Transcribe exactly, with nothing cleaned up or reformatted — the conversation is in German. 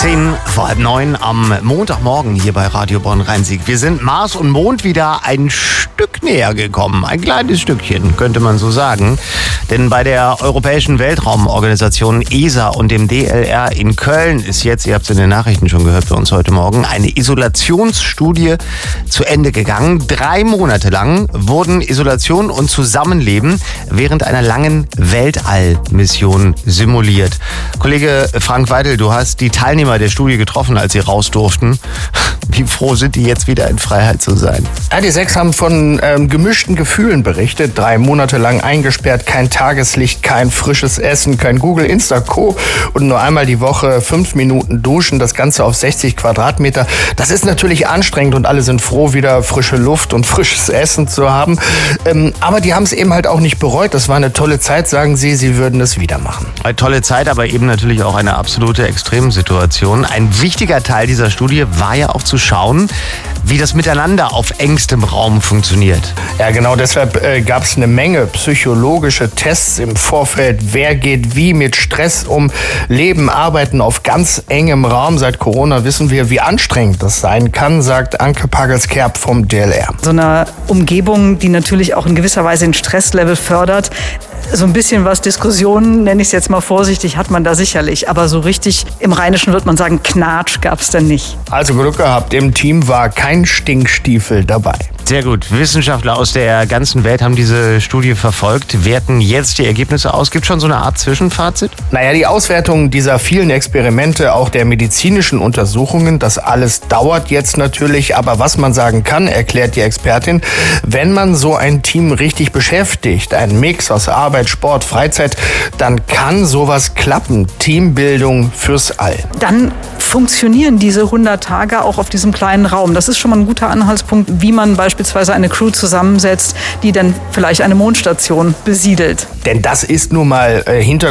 Zehn vor halb neun am Montagmorgen hier bei Radio Bonn-Rhein-Sieg. Wir sind Mars und Mond wieder ein Stück näher gekommen. Ein kleines Stückchen, könnte man so sagen. Denn bei der Europäischen Weltraumorganisation E S A und dem D L R in Köln ist jetzt, ihr habt es in den Nachrichten schon gehört bei uns heute Morgen, eine Isolationsstudie zu Ende gegangen. Drei Monate lang wurden Isolation und Zusammenleben während einer langen Weltallmission simuliert. Kollege Frank Weidel, du hast die Teilnehmer der Studie getroffen, als sie raus durften. Wie froh sind die jetzt wieder in Freiheit zu sein? Ja, die sechs haben von ähm, gemischten Gefühlen berichtet. Drei Monate lang eingesperrt, kein Tageslicht, kein frisches Essen, kein Google, Insta, Co. und nur einmal die Woche fünf Minuten duschen. Das Ganze auf sechzig Quadratmeter. Das ist natürlich anstrengend und alle sind froh, wieder frische Luft und frisches Essen zu haben. Ähm, aber die haben es eben halt auch nicht bereut. Das war eine tolle Zeit, sagen sie. Sie würden es wieder machen. Eine tolle Zeit, aber eben natürlich auch eine absolute Extremsituation. Ein wichtiger Teil dieser Studie war ja auch zu schauen, wie das Miteinander auf engstem Raum funktioniert. Ja, genau deshalb äh, gab es eine Menge psychologische Tests im Vorfeld. Wer geht wie mit Stress um? Leben, arbeiten auf ganz engem Raum. Seit Corona wissen wir, wie anstrengend das sein kann, sagt Anke Pagels-Kerb vom D L R. So eine Umgebung, die natürlich auch in gewisser Weise den Stresslevel fördert. So ein bisschen was Diskussionen, nenne ich es jetzt mal vorsichtig, hat man da sicherlich. Aber so richtig im Rheinischen wird man sagen, Knatsch gab es denn nicht. Also Glück gehabt, im Team war kein Stinkstiefel dabei. Sehr gut. Wissenschaftler aus der ganzen Welt haben diese Studie verfolgt, werten jetzt die Ergebnisse aus. Gibt es schon so eine Art Zwischenfazit? Naja, die Auswertung dieser vielen Experimente, auch der medizinischen Untersuchungen, das alles dauert jetzt natürlich. Aber was man sagen kann, erklärt die Expertin, wenn man so ein Team richtig beschäftigt, ein Mix aus Arbeit, Sport, Freizeit, dann kann sowas klappen. Teambildung fürs All. Dann funktionieren diese hundert Tage auch auf diesem kleinen Raum. Das ist schon mal ein guter Anhaltspunkt, wie man beispielsweise eine Crew zusammensetzt, die dann vielleicht eine Mondstation besiedelt. Denn das ist nun mal äh, hinter